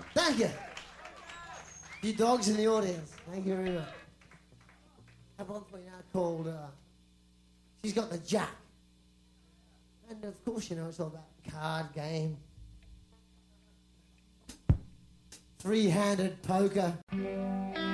Thank you. You dogs in the audience. Thank you very much. I have one for you now called She's Got the Jack. And of course, you know, it's all about card game. Three-handed poker.